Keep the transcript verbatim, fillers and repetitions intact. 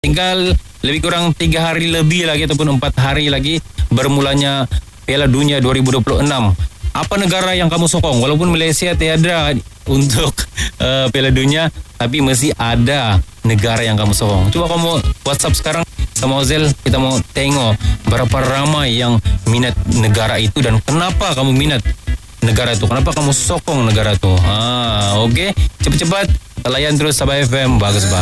tinggal lebih kurang tiga hari lebih lagi ataupun empat hari lagi bermulanya Piala Dunia dua ribu dua puluh enam. Apa negara yang kamu sokong? Walaupun Malaysia tiada untuk uh, Piala Dunia, tapi mesti ada negara yang kamu sokong. Coba kamu WhatsApp sekarang sama Ozel, kita mau tengok berapa ramai yang minat negara itu dan kenapa kamu minat negara itu, kenapa kamu sokong negara itu. Ah, oke, okay. Cepat-cepat layan terus Sabah F M. Bagus, bah.